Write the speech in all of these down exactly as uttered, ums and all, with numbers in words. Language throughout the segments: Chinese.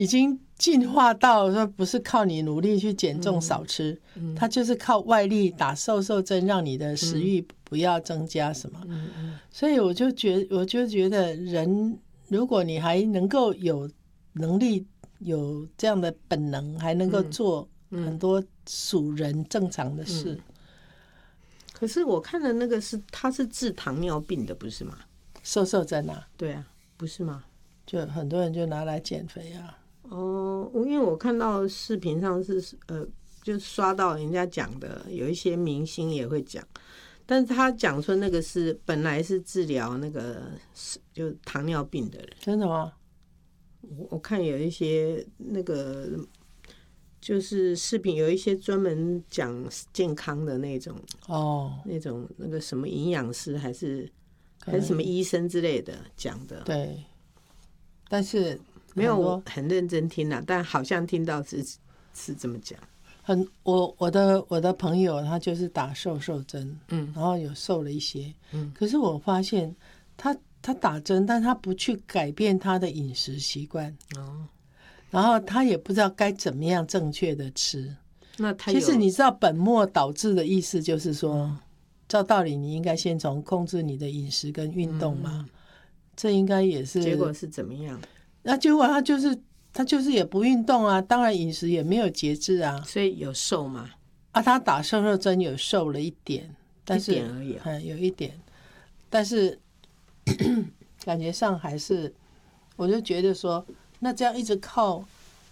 已经进化到说不是靠你努力去减重少吃，嗯嗯、它就是靠外力打瘦瘦针，让你的食欲不要增加什么。嗯嗯、所以我就觉我就觉得人，如果你还能够有能力有这样的本能，还能够做很多属人正常的事。嗯嗯、 可是我看的那个是它是治糖尿病的，不是吗？ 瘦瘦针啊？ 对啊，不是吗？ 就很多人就拿来减肥啊。 哦，因为我看到视频上是呃，就刷到人家讲的，有一些明星也会讲，但是他讲说那个是本来是治疗那个就糖尿病的人。 真的吗？ 我我看有一些那个就是视频，有一些专门讲健康的那种哦， 那种那个什么营养师还是还是什么医生之类的讲的。 对，但是。 没有很认真听啊，但好像听到是是这么讲。 很我我的我的朋友他就是打瘦瘦针，嗯，然后有瘦了一些，嗯，可是我发现他他打针，但他不去改变他的饮食习惯，哦，然后他也不知道该怎么样正确的吃。 那他其实你知道本末倒置的意思就是说，嗯、照道理你应该先从控制你的饮食跟运动嘛，嗯、这应该也是。 结果是怎么样？ 那结果他就是他就是也不运动啊，当然饮食也没有节制啊， 所以有瘦吗？ 啊，他打瘦肉针有瘦了一点，但是一点而已、啊嗯，有一点，但是感觉上还是，我就觉得说，那这样一直靠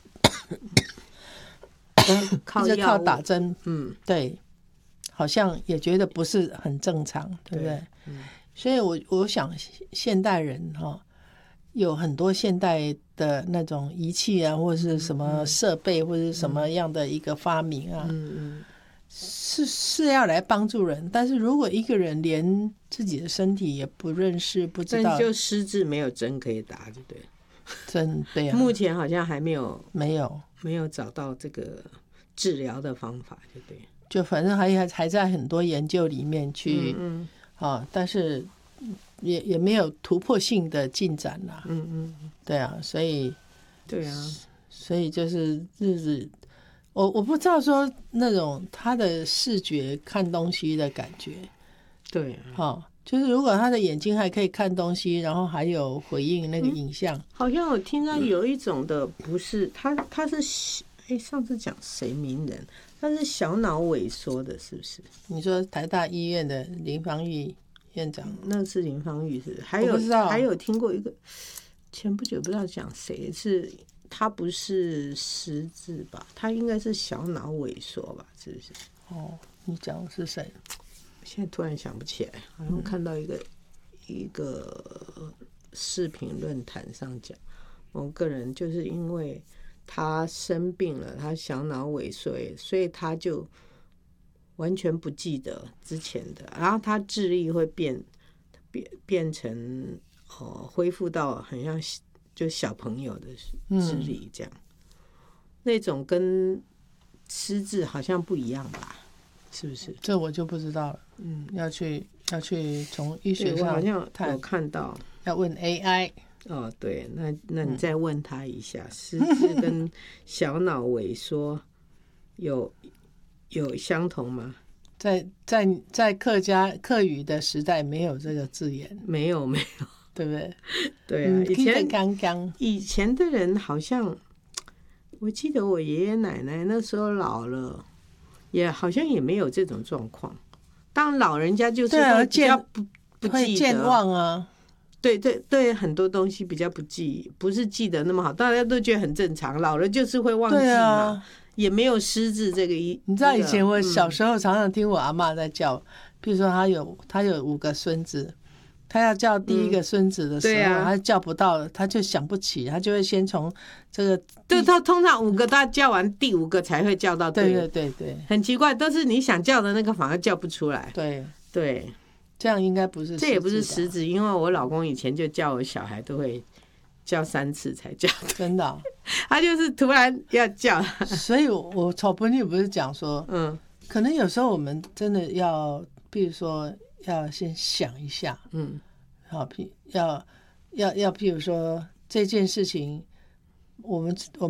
靠一直靠打针，嗯，对，好像也觉得不是很正常，对不对？对嗯、所以我我想现代人哈、哦。有很多现代的那种仪器啊，或者是什么设备，或者是什么样的一个发明啊，嗯嗯、是是要来帮助人。但是如果一个人连自己的身体也不认识，不知道， 但就失智没有针可以打，对不对？ 真对啊， 目前好像还没有没有没有找到这个治疗的方法，对不对？ 就反正还还在很多研究里面去，嗯嗯啊，但是。也也没有突破性的进展啦，嗯嗯，对啊，所以， 对啊， 所以就是日子，我我不知道说那种他的视觉看东西的感觉， 对啊， 哦，就是如果他的眼睛还可以看东西，然后还有回应那个影像，嗯、 好像我听到有一种的不是他他是哎上次讲谁名人，他是小脑萎缩的，是不是？ 你说台大医院的林芳玉。院长， 那是林芳玉是不是？还有还有听过一个，前不久不知道讲谁是，他不是失智吧？他应该是小脑萎缩吧？是不是？ 哦，你讲的是谁？ 现在突然想不起来，好像看到一个、嗯、一个视频论坛上讲，某个人就是因为他生病了，他小脑萎缩，所以他就。完全不记得之前的，然后他智力会变变变成哦，恢复到很像就小朋友的智力这样，嗯、那种跟失智好像不一样吧？是不是？ 这我就不知道了。嗯，要去要去从医学上好像有看到， 要问 A I。 哦，对，那那你再问他一下，嗯、失智跟小脑萎缩有。有相同吗？ 在在在客家客语的时代没有这个字眼， 没有没有， 对不对？ 对啊，以前刚刚以前的人好像，我记得我爷爷奶奶那时候老了，也好像也没有这种状况。当然老人家就是会比较不不记得， 会健忘啊。 对对对，很多东西比较不记，不是记得那么好，大家都觉得很正常。老了就是会忘记嘛。对啊，也没有失智这个一。 你知道以前我小时候常常听我阿嬷在叫，嗯、比如说她有她有五个孙子，她要叫第一个孙子的时候，她、嗯啊、叫不到，她就想不起，她就会先从这个。 对，她通常五个她叫完第五个才会叫到对。 对对对对， 很奇怪，都是你想叫的那个反而叫不出来。 对对。 这样应该不是， 这也不是失智，因为我老公以前就叫我小孩都会叫三次才叫， 真的、哦， 他就是突然要叫。 所以我，我曹本女不是讲说，嗯，可能有时候我们真的要，比如说要先想一下，嗯，好，要要要，譬如说这件事情我们我